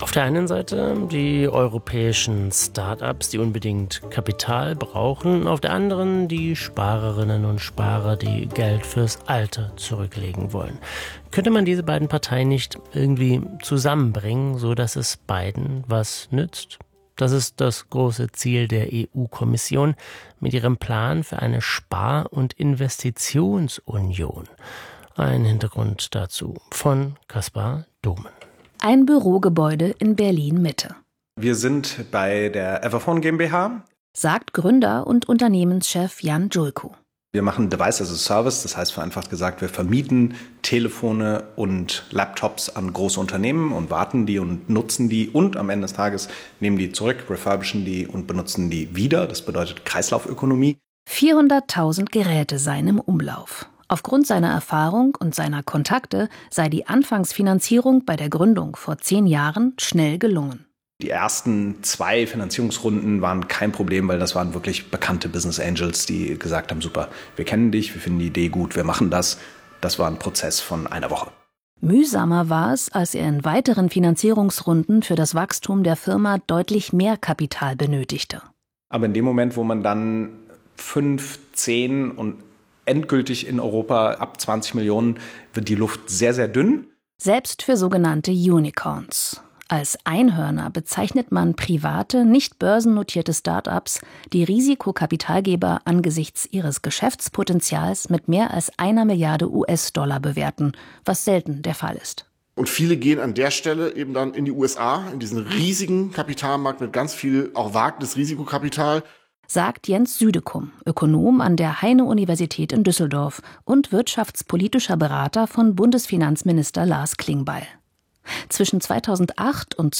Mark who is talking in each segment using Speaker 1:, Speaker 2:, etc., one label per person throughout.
Speaker 1: Auf der einen Seite die europäischen Start-ups, die unbedingt Kapital brauchen, auf der anderen die Sparerinnen und Sparer, die Geld fürs Alter zurücklegen wollen. Könnte man diese beiden Parteien nicht irgendwie zusammenbringen, sodass es beiden was nützt? Das ist das große Ziel der EU-Kommission mit ihrem Plan für eine Spar- und Investitionsunion. Ein Hintergrund dazu von Kaspar Domen.
Speaker 2: Ein Bürogebäude in Berlin-Mitte.
Speaker 3: Wir sind bei der Everphone GmbH,
Speaker 2: sagt Gründer und Unternehmenschef Jan Julko.
Speaker 3: Wir machen Device as a Service, das heißt vereinfacht gesagt, wir vermieten Telefone und Laptops an große Unternehmen und warten die und nutzen die und am Ende des Tages nehmen die zurück, refurbischen die und benutzen die wieder. Das bedeutet Kreislaufökonomie.
Speaker 2: 400.000 Geräte seien im Umlauf. Aufgrund seiner Erfahrung und seiner Kontakte sei die Anfangsfinanzierung bei der Gründung vor 10 Jahren schnell gelungen.
Speaker 3: Die ersten 2 Finanzierungsrunden waren kein Problem, weil das waren wirklich bekannte Business Angels, die gesagt haben, super, wir kennen dich, wir finden die Idee gut, wir machen das. Das war ein Prozess von einer Woche.
Speaker 2: Mühsamer war es, als er in weiteren Finanzierungsrunden für das Wachstum der Firma deutlich mehr Kapital benötigte.
Speaker 3: Aber in dem Moment, wo man dann 5, 10 und endgültig in Europa ab 20 Millionen wird die Luft sehr, sehr dünn.
Speaker 2: Selbst für sogenannte Unicorns. Als Einhörner bezeichnet man private, nicht börsennotierte Start-ups, die Risikokapitalgeber angesichts ihres Geschäftspotenzials mit mehr als 1 Milliarde US-Dollar bewerten, was selten der Fall ist.
Speaker 4: Und viele gehen an der Stelle eben dann in die USA, in diesen riesigen Kapitalmarkt mit ganz viel auch Wagnis-Risikokapital.
Speaker 2: Sagt Jens Südekum, Ökonom an der Heine-Universität in Düsseldorf und wirtschaftspolitischer Berater von Bundesfinanzminister Lars Klingbeil. Zwischen 2008 und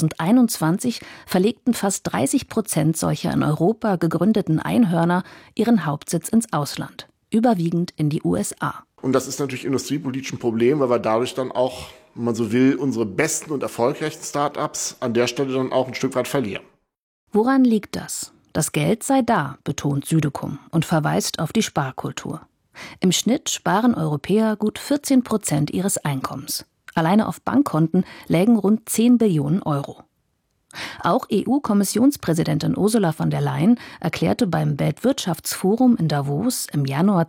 Speaker 2: 2021 verlegten fast 30% solcher in Europa gegründeten Einhörner ihren Hauptsitz ins Ausland, überwiegend in die USA.
Speaker 4: Und das ist natürlich industriepolitisch ein Problem, weil wir dadurch dann auch, wenn man so will, unsere besten und erfolgreichsten Start-ups an der Stelle dann auch ein Stück weit verlieren.
Speaker 2: Woran liegt das? Das Geld sei da, betont Südekum und verweist auf die Sparkultur. Im Schnitt sparen Europäer gut 14% ihres Einkommens. Alleine auf Bankkonten lägen rund 10 Billionen Euro. Auch EU-Kommissionspräsidentin Ursula von der Leyen erklärte beim Weltwirtschaftsforum in Davos im Januar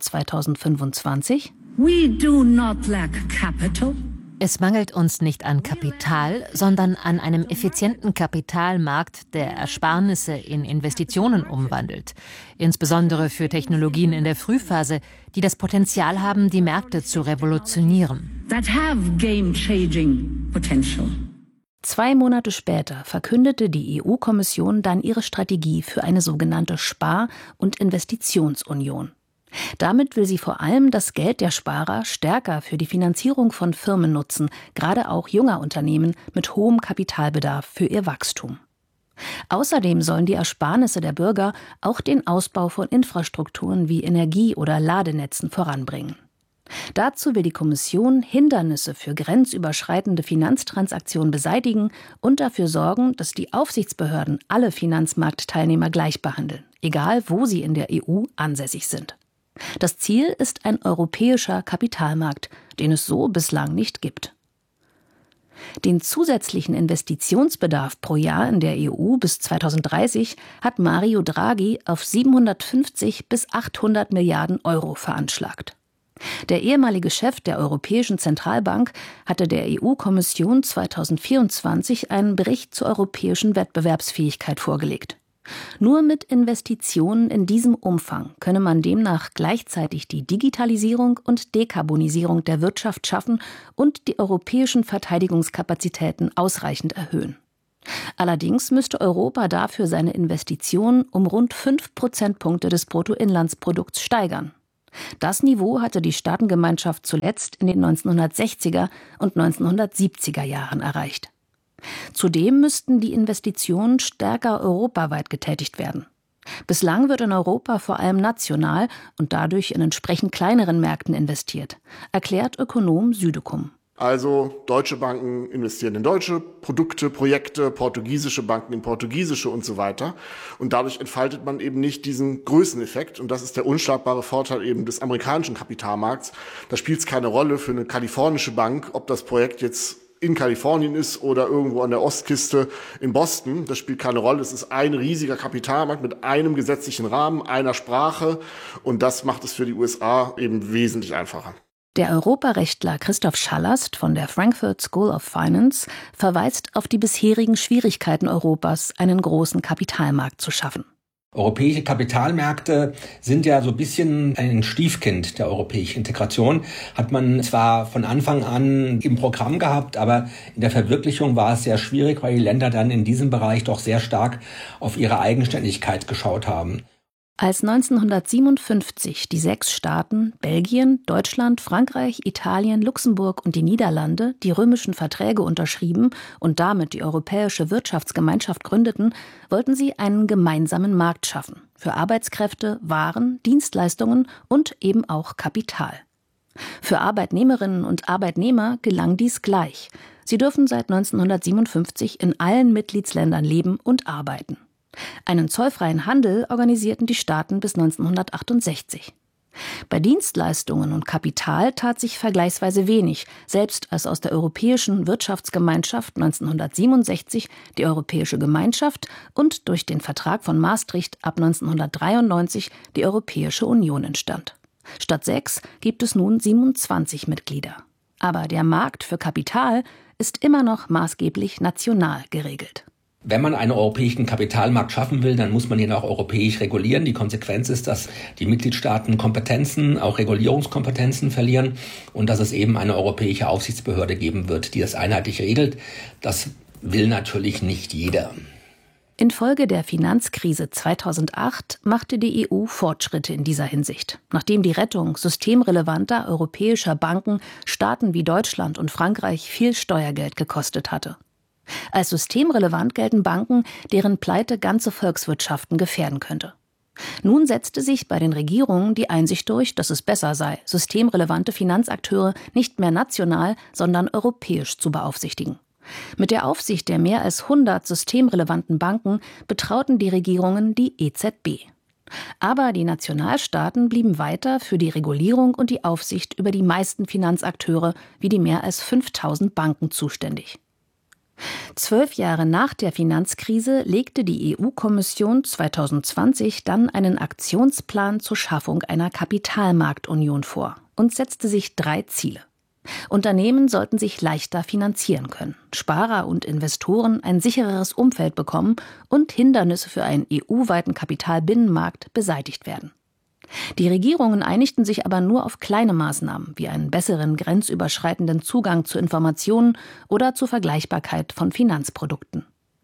Speaker 2: 2025:
Speaker 5: We do not lack capital.
Speaker 6: Es mangelt uns nicht an Kapital, sondern an einem effizienten Kapitalmarkt, der Ersparnisse in Investitionen umwandelt. Insbesondere für Technologien in der Frühphase, die das Potenzial haben, die Märkte zu revolutionieren.
Speaker 5: That have game-changing potential.
Speaker 2: 2 Monate später verkündete die EU-Kommission dann ihre Strategie für eine sogenannte Spar- und Investitionsunion. Damit will sie vor allem das Geld der Sparer stärker für die Finanzierung von Firmen nutzen, gerade auch junger Unternehmen mit hohem Kapitalbedarf für ihr Wachstum. Außerdem sollen die Ersparnisse der Bürger auch den Ausbau von Infrastrukturen wie Energie- oder Ladenetzen voranbringen. Dazu will die Kommission Hindernisse für grenzüberschreitende Finanztransaktionen beseitigen und dafür sorgen, dass die Aufsichtsbehörden alle Finanzmarktteilnehmer gleich behandeln, egal wo sie in der EU ansässig sind. Das Ziel ist ein europäischer Kapitalmarkt, den es so bislang nicht gibt. Den zusätzlichen Investitionsbedarf pro Jahr in der EU bis 2030 hat Mario Draghi auf 750 bis 800 Milliarden Euro veranschlagt. Der ehemalige Chef der Europäischen Zentralbank hatte der EU-Kommission 2024 einen Bericht zur europäischen Wettbewerbsfähigkeit vorgelegt. Nur mit Investitionen in diesem Umfang könne man demnach gleichzeitig die Digitalisierung und Dekarbonisierung der Wirtschaft schaffen und die europäischen Verteidigungskapazitäten ausreichend erhöhen. Allerdings müsste Europa dafür seine Investitionen um rund 5 Prozentpunkte des Bruttoinlandsprodukts steigern. Das Niveau hatte die Staatengemeinschaft zuletzt in den 1960er und 1970er Jahren erreicht. Zudem müssten die Investitionen stärker europaweit getätigt werden. Bislang wird in Europa vor allem national und dadurch in entsprechend kleineren Märkten investiert, erklärt Ökonom Südekum.
Speaker 4: Also deutsche Banken investieren in deutsche Produkte, Projekte, portugiesische Banken in portugiesische und so weiter. Und dadurch entfaltet man eben nicht diesen Größeneffekt. Und das ist der unschlagbare Vorteil eben des amerikanischen Kapitalmarkts. Da spielt es keine Rolle für eine kalifornische Bank, ob das Projekt jetzt in Kalifornien ist oder irgendwo an der Ostküste in Boston. Das spielt keine Rolle. Es ist ein riesiger Kapitalmarkt mit einem gesetzlichen Rahmen, einer Sprache. Und das macht es für die USA eben wesentlich einfacher.
Speaker 2: Der Europarechtler Christoph Schallast von der Frankfurt School of Finance verweist auf die bisherigen Schwierigkeiten Europas, einen großen Kapitalmarkt zu schaffen.
Speaker 7: Europäische Kapitalmärkte sind ja so ein bisschen ein Stiefkind der europäischen Integration. Hat man zwar von Anfang an im Programm gehabt, aber in der Verwirklichung war es sehr schwierig, weil die Länder dann in diesem Bereich doch sehr stark auf ihre Eigenständigkeit geschaut haben.
Speaker 2: Als 1957 die 6 Staaten Belgien, Deutschland, Frankreich, Italien, Luxemburg und die Niederlande die römischen Verträge unterschrieben und damit die Europäische Wirtschaftsgemeinschaft gründeten, wollten sie einen gemeinsamen Markt schaffen für Arbeitskräfte, Waren, Dienstleistungen und eben auch Kapital. Für Arbeitnehmerinnen und Arbeitnehmer gelang dies gleich. Sie dürfen seit 1957 in allen Mitgliedsländern leben und arbeiten. Einen zollfreien Handel organisierten die Staaten bis 1968. Bei Dienstleistungen und Kapital tat sich vergleichsweise wenig, selbst als aus der Europäischen Wirtschaftsgemeinschaft 1967 die Europäische Gemeinschaft und durch den Vertrag von Maastricht ab 1993 die Europäische Union entstand. Statt 6 gibt es nun 27 Mitglieder. Aber der Markt für Kapital ist immer noch maßgeblich national geregelt.
Speaker 7: Wenn man einen europäischen Kapitalmarkt schaffen will, dann muss man ihn auch europäisch regulieren. Die Konsequenz ist, dass die Mitgliedstaaten Kompetenzen, auch Regulierungskompetenzen verlieren und dass es eben eine europäische Aufsichtsbehörde geben wird, die das einheitlich regelt. Das will natürlich nicht jeder.
Speaker 2: Infolge der Finanzkrise 2008 machte die EU Fortschritte in dieser Hinsicht, nachdem die Rettung systemrelevanter europäischer Banken Staaten wie Deutschland und Frankreich viel Steuergeld gekostet hatte. Als systemrelevant gelten Banken, deren Pleite ganze Volkswirtschaften gefährden könnte. Nun setzte sich bei den Regierungen die Einsicht durch, dass es besser sei, systemrelevante Finanzakteure nicht mehr national, sondern europäisch zu beaufsichtigen. Mit der Aufsicht der mehr als 100 systemrelevanten Banken betrauten die Regierungen die EZB. Aber die Nationalstaaten blieben weiter für die Regulierung und die Aufsicht über die meisten Finanzakteure wie die mehr als 5000 Banken zuständig. 12 Jahre nach der Finanzkrise legte die EU-Kommission 2020 dann einen Aktionsplan zur Schaffung einer Kapitalmarktunion vor und setzte sich 3 Ziele. Unternehmen sollten sich leichter finanzieren können, Sparer und Investoren ein sichereres Umfeld bekommen und Hindernisse für einen EU-weiten Kapitalbinnenmarkt beseitigt werden. Die Regierungen einigten sich aber nur auf kleine Maßnahmen, wie einen besseren grenzüberschreitenden Zugang zu Informationen oder zur Vergleichbarkeit von Finanzprodukten.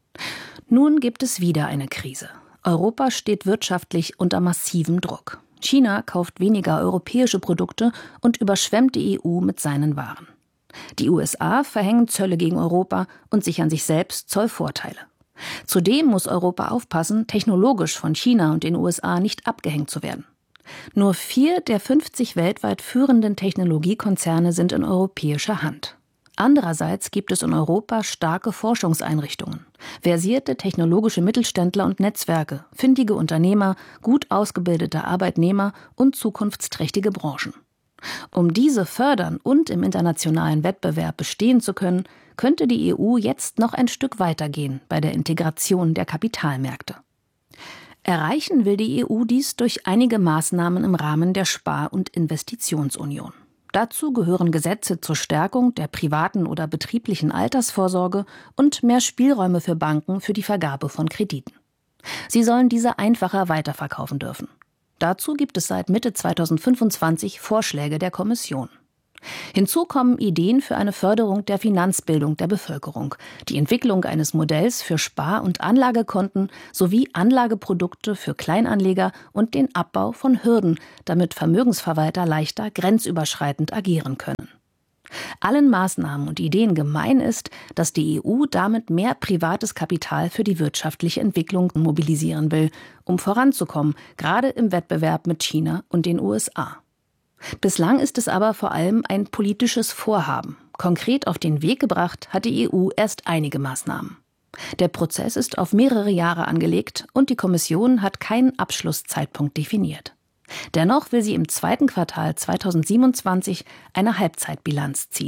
Speaker 2: Nun gibt es wieder eine Krise. Europa steht wirtschaftlich unter massivem Druck. China kauft weniger europäische Produkte und überschwemmt die EU mit seinen Waren. Die USA verhängen Zölle gegen Europa und sichern sich selbst Zollvorteile. Zudem muss Europa aufpassen, technologisch von China und den USA nicht abgehängt zu werden. Nur 4 der 50 weltweit führenden Technologiekonzerne sind in europäischer Hand. Andererseits gibt es in Europa starke Forschungseinrichtungen, versierte technologische Mittelständler und Netzwerke, findige Unternehmer, gut ausgebildete Arbeitnehmer und zukunftsträchtige Branchen. Um diese fördern und im internationalen Wettbewerb bestehen zu können, könnte die EU jetzt noch ein Stück weitergehen bei der Integration der Kapitalmärkte. Erreichen will die EU dies durch einige Maßnahmen im Rahmen der Spar- und Investitionsunion. Dazu gehören Gesetze zur Stärkung der privaten oder betrieblichen Altersvorsorge und mehr Spielräume für Banken für die Vergabe von Krediten. Sie sollen diese einfacher weiterverkaufen dürfen. Dazu gibt es seit Mitte 2025 Vorschläge der Kommission. Hinzu kommen Ideen für eine Förderung der Finanzbildung der Bevölkerung, die Entwicklung eines Modells für Spar- und Anlagekonten sowie Anlageprodukte für Kleinanleger und den Abbau von Hürden, damit Vermögensverwalter leichter grenzüberschreitend agieren können. Allen Maßnahmen und Ideen gemein ist, dass die EU damit mehr privates Kapital für die wirtschaftliche Entwicklung mobilisieren will, um voranzukommen, gerade im Wettbewerb mit China und den USA. Bislang ist es aber vor allem ein politisches Vorhaben. Konkret auf den Weg gebracht hat die EU erst einige Maßnahmen. Der Prozess ist auf mehrere Jahre angelegt und die Kommission hat keinen Abschlusszeitpunkt definiert. Dennoch will sie im 2. Quartal 2027 eine Halbzeitbilanz ziehen.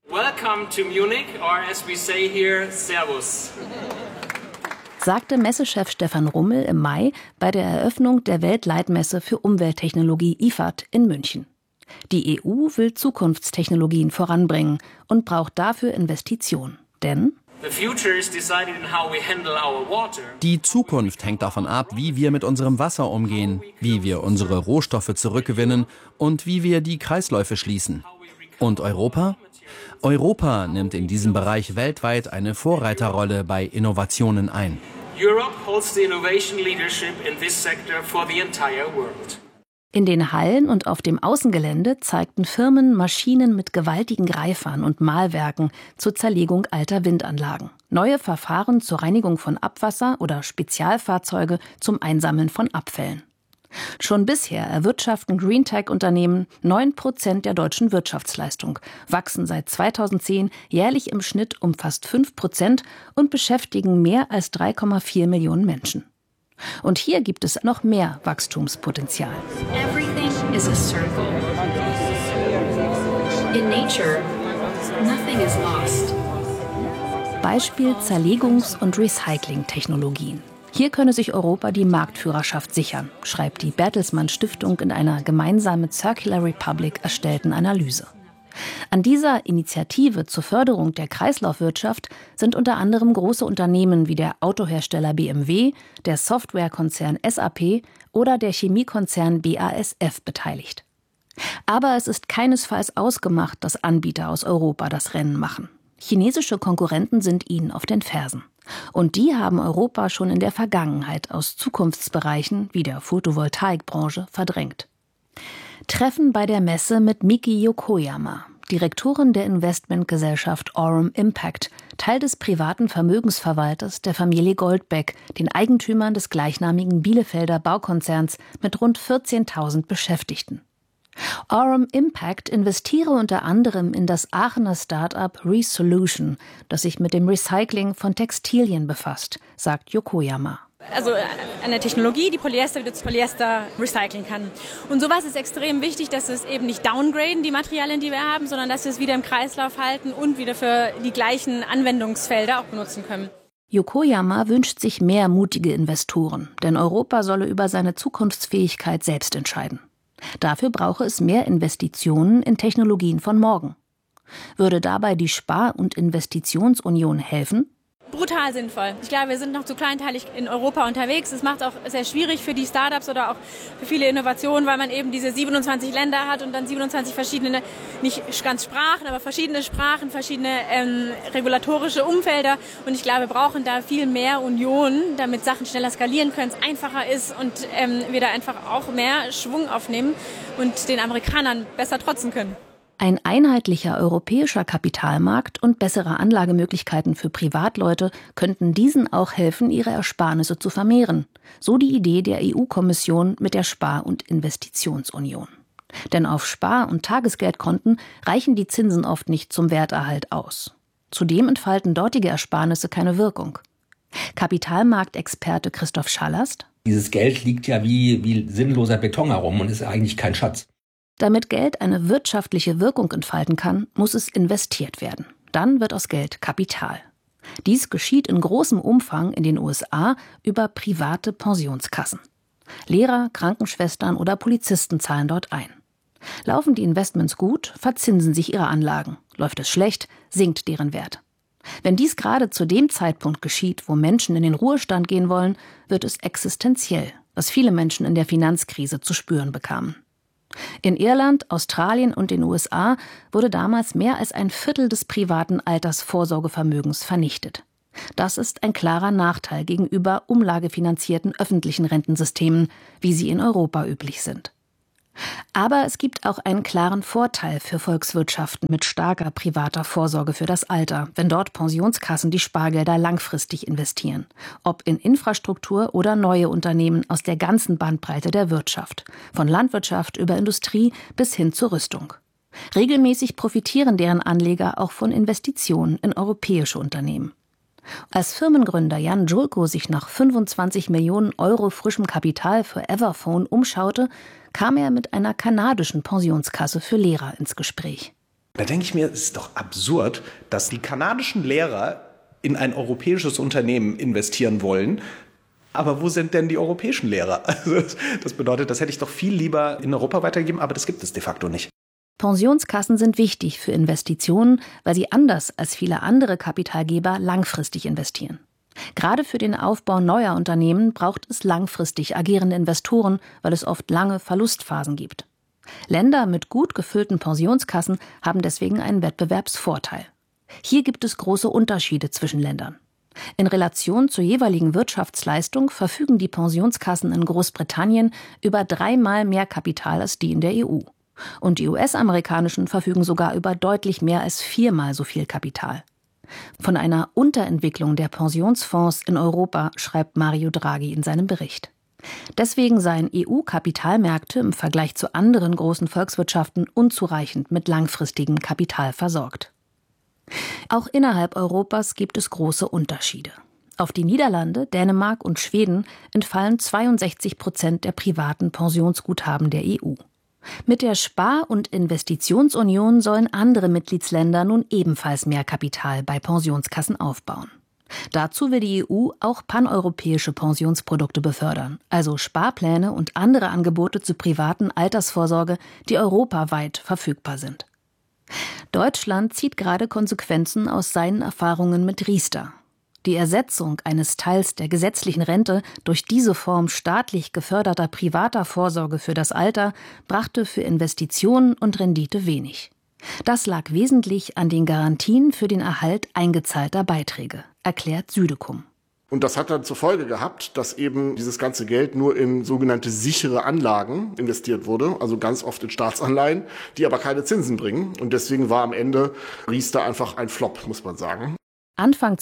Speaker 8: Welcome to Munich, or as we say here, Servus.
Speaker 2: Sagte Messechef Stefan Rummel im Mai bei der Eröffnung der Weltleitmesse für Umwelttechnologie IFAD in München. Die EU will Zukunftstechnologien voranbringen und braucht dafür Investitionen. Denn
Speaker 9: die Zukunft hängt davon ab, wie wir mit unserem Wasser umgehen, wie wir unsere Rohstoffe zurückgewinnen und wie wir die Kreisläufe schließen. Und Europa? Europa nimmt in diesem Bereich weltweit eine Vorreiterrolle bei Innovationen ein.
Speaker 8: Europe holds the innovation leadership in this sector for the entire world.
Speaker 2: In den Hallen und auf dem Außengelände zeigten Firmen Maschinen mit gewaltigen Greifern und Mahlwerken zur Zerlegung alter Windanlagen, neue Verfahren zur Reinigung von Abwasser oder Spezialfahrzeuge zum Einsammeln von Abfällen. Schon bisher erwirtschaften Greentech-Unternehmen 9% der deutschen Wirtschaftsleistung, wachsen seit 2010 jährlich im Schnitt um fast 5% und beschäftigen mehr als 3,4 Millionen Menschen. Und hier gibt es noch mehr Wachstumspotenzial.
Speaker 10: Everything is a circle. In nature, nothing is lost.
Speaker 2: Beispiel Zerlegungs- und Recycling-Technologien. Hier könne sich Europa die Marktführerschaft sichern, schreibt die Bertelsmann Stiftung in einer gemeinsam mit Circular Republic erstellten Analyse. An dieser Initiative zur Förderung der Kreislaufwirtschaft sind unter anderem große Unternehmen wie der Autohersteller BMW, der Softwarekonzern SAP oder der Chemiekonzern BASF beteiligt. Aber es ist keinesfalls ausgemacht, dass Anbieter aus Europa das Rennen machen. Chinesische Konkurrenten sind ihnen auf den Fersen. Und die haben Europa schon in der Vergangenheit aus Zukunftsbereichen wie der Photovoltaikbranche verdrängt. Treffen bei der Messe mit Miki Yokoyama, Direktorin der Investmentgesellschaft Aurum Impact, Teil des privaten Vermögensverwalters der Familie Goldbeck, den Eigentümern des gleichnamigen Bielefelder Baukonzerns mit rund 14.000 Beschäftigten. Aurum Impact investiere unter anderem in das Aachener Start-up Resolution, das sich mit dem Recycling von Textilien befasst, sagt Yokoyama.
Speaker 11: Also eine Technologie, die Polyester wieder zu Polyester recyceln kann. Und sowas ist extrem wichtig, dass wir es eben nicht downgraden, die Materialien, die wir haben, sondern dass wir es wieder im Kreislauf halten und wieder für die gleichen Anwendungsfelder auch benutzen können.
Speaker 2: Yokoyama wünscht sich mehr mutige Investoren, denn Europa solle über seine Zukunftsfähigkeit selbst entscheiden. Dafür brauche es mehr Investitionen in Technologien von morgen. Würde dabei die Spar- und Investitionsunion helfen?
Speaker 11: Brutal sinnvoll. Ich glaube, wir sind noch zu kleinteilig in Europa unterwegs. Es macht auch sehr schwierig für die Startups oder auch für viele Innovationen, weil man eben diese 27 Länder hat und dann 27 verschiedene, nicht ganz Sprachen, aber verschiedene Sprachen, verschiedene regulatorische Umfelder. Und ich glaube, wir brauchen da viel mehr Union, damit Sachen schneller skalieren können, es einfacher ist und wir da einfach auch mehr Schwung aufnehmen und den Amerikanern besser trotzen können.
Speaker 2: Ein einheitlicher europäischer Kapitalmarkt und bessere Anlagemöglichkeiten für Privatleute könnten diesen auch helfen, ihre Ersparnisse zu vermehren. So die Idee der EU-Kommission mit der Spar- und Investitionsunion. Denn auf Spar- und Tagesgeldkonten reichen die Zinsen oft nicht zum Werterhalt aus. Zudem entfalten dortige Ersparnisse keine Wirkung. Kapitalmarktexperte Christoph Schallast:
Speaker 7: Dieses Geld liegt ja wie sinnloser Beton herum und ist eigentlich kein Schatz.
Speaker 2: Damit Geld eine wirtschaftliche Wirkung entfalten kann, muss es investiert werden. Dann wird aus Geld Kapital. Dies geschieht in großem Umfang in den USA über private Pensionskassen. Lehrer, Krankenschwestern oder Polizisten zahlen dort ein. Laufen die Investments gut, verzinsen sich ihre Anlagen. Läuft es schlecht, sinkt deren Wert. Wenn dies gerade zu dem Zeitpunkt geschieht, wo Menschen in den Ruhestand gehen wollen, wird es existenziell, was viele Menschen in der Finanzkrise zu spüren bekamen. In Irland, Australien und den USA wurde damals mehr als ein Viertel des privaten Altersvorsorgevermögens vernichtet. Das ist ein klarer Nachteil gegenüber umlagefinanzierten öffentlichen Rentensystemen, wie sie in Europa üblich sind. Aber es gibt auch einen klaren Vorteil für Volkswirtschaften mit starker privater Vorsorge für das Alter, wenn dort Pensionskassen die Spargelder langfristig investieren. Ob in Infrastruktur oder neue Unternehmen aus der ganzen Bandbreite der Wirtschaft. Von Landwirtschaft über Industrie bis hin zur Rüstung. Regelmäßig profitieren deren Anleger auch von Investitionen in europäische Unternehmen. Als Firmengründer Jan Julko sich nach 25 Millionen Euro frischem Kapital für Everphone umschaute, kam er mit einer kanadischen Pensionskasse für Lehrer ins Gespräch.
Speaker 3: Da denke ich mir, es ist doch absurd, dass die kanadischen Lehrer in ein europäisches Unternehmen investieren wollen. Aber wo sind denn die europäischen Lehrer? Also das bedeutet, das hätte ich doch viel lieber in Europa weitergegeben, aber das gibt es de facto nicht.
Speaker 2: Pensionskassen sind wichtig für Investitionen, weil sie anders als viele andere Kapitalgeber langfristig investieren. Gerade für den Aufbau neuer Unternehmen braucht es langfristig agierende Investoren, weil es oft lange Verlustphasen gibt. Länder mit gut gefüllten Pensionskassen haben deswegen einen Wettbewerbsvorteil. Hier gibt es große Unterschiede zwischen Ländern. In Relation zur jeweiligen Wirtschaftsleistung verfügen die Pensionskassen in Großbritannien über 3-mal mehr Kapital als die in der EU. Und die US-amerikanischen verfügen sogar über deutlich mehr als 4-mal so viel Kapital. Von einer Unterentwicklung der Pensionsfonds in Europa schreibt Mario Draghi in seinem Bericht. Deswegen seien EU-Kapitalmärkte im Vergleich zu anderen großen Volkswirtschaften unzureichend mit langfristigem Kapital versorgt. Auch innerhalb Europas gibt es große Unterschiede. Auf die Niederlande, Dänemark und Schweden entfallen 62% der privaten Pensionsguthaben der EU. Mit der Spar- und Investitionsunion sollen andere Mitgliedsländer nun ebenfalls mehr Kapital bei Pensionskassen aufbauen. Dazu will die EU auch paneuropäische Pensionsprodukte befördern, also Sparpläne und andere Angebote zur privaten Altersvorsorge, die europaweit verfügbar sind. Deutschland zieht gerade Konsequenzen aus seinen Erfahrungen mit Riester. Die Ersetzung eines Teils der gesetzlichen Rente durch diese Form staatlich geförderter privater Vorsorge für das Alter brachte für Investitionen und Rendite wenig. Das lag wesentlich an den Garantien für den Erhalt eingezahlter Beiträge, erklärt Südekum.
Speaker 4: Und das hat dann zur Folge gehabt, dass eben dieses ganze Geld nur in sogenannte sichere Anlagen investiert wurde, also ganz oft in Staatsanleihen, die aber keine Zinsen bringen. Und deswegen war am Ende Riester einfach ein Flop, muss man sagen.
Speaker 2: Anfang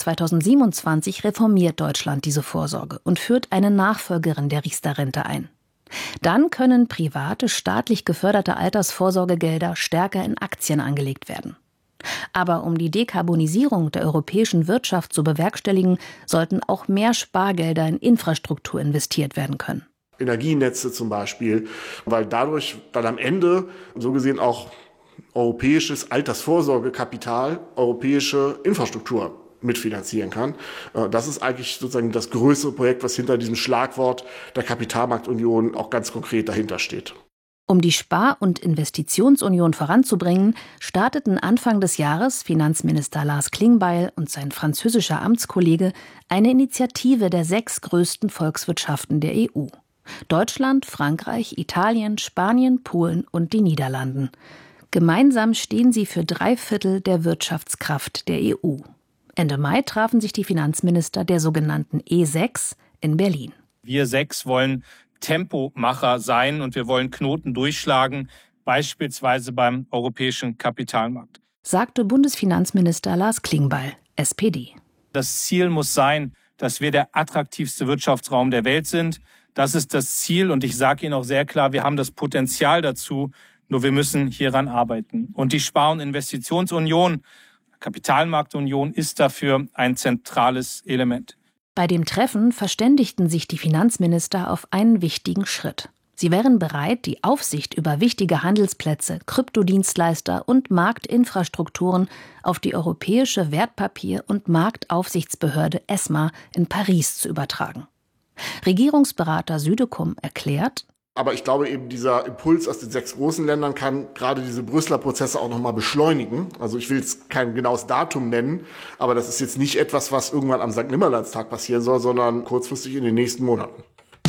Speaker 2: 2027 reformiert Deutschland diese Vorsorge und führt eine Nachfolgerin der Riester-Rente ein. Dann können private, staatlich geförderte Altersvorsorgegelder stärker in Aktien angelegt werden. Aber um die Dekarbonisierung der europäischen Wirtschaft zu bewerkstelligen, sollten auch mehr Spargelder in Infrastruktur investiert werden können.
Speaker 4: Energienetze zum Beispiel, weil dadurch dann am Ende so gesehen auch europäisches Altersvorsorgekapital, europäische Infrastruktur mitfinanzieren kann. Das ist eigentlich sozusagen das größere Projekt, was hinter diesem Schlagwort der Kapitalmarktunion auch ganz konkret dahinter steht.
Speaker 2: Um die Spar- und Investitionsunion voranzubringen, starteten Anfang des Jahres Finanzminister Lars Klingbeil und sein französischer Amtskollege eine Initiative der 6 größten Volkswirtschaften der EU. Deutschland, Frankreich, Italien, Spanien, Polen und die Niederlanden. Gemeinsam stehen sie für 3/4 der Wirtschaftskraft der EU. Ende Mai trafen sich die Finanzminister der sogenannten E6 in Berlin.
Speaker 12: Wir 6 wollen Tempomacher sein und wir wollen Knoten durchschlagen, beispielsweise beim europäischen Kapitalmarkt,
Speaker 2: sagte Bundesfinanzminister Lars Klingbeil, SPD.
Speaker 12: Das Ziel muss sein, dass wir der attraktivste Wirtschaftsraum der Welt sind. Das ist das Ziel und ich sage Ihnen auch sehr klar, wir haben das Potenzial dazu, nur wir müssen hieran arbeiten. Und die Spar- und Investitionsunion, Kapitalmarktunion ist dafür ein zentrales Element.
Speaker 2: Bei dem Treffen verständigten sich die Finanzminister auf einen wichtigen Schritt. Sie wären bereit, die Aufsicht über wichtige Handelsplätze, Kryptodienstleister und Marktinfrastrukturen auf die Europäische Wertpapier- und Marktaufsichtsbehörde ESMA in Paris zu übertragen. Regierungsberater Südekum erklärt:
Speaker 4: Aber ich glaube eben, dieser Impuls aus den 6 großen Ländern kann gerade diese Brüsseler Prozesse auch nochmal beschleunigen. Also ich will jetzt kein genaues Datum nennen, aber das ist jetzt nicht etwas, was irgendwann am St. Nimmerleinstag passieren soll, sondern kurzfristig in den nächsten Monaten.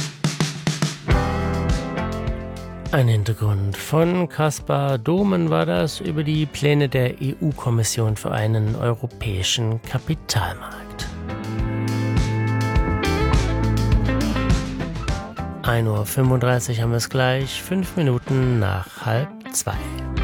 Speaker 1: Ein Hintergrund von Kaspar Domen war das über die Pläne der EU-Kommission für einen europäischen Kapitalmarkt. 1:35 Uhr haben wir es gleich, 5 Minuten nach 1:30.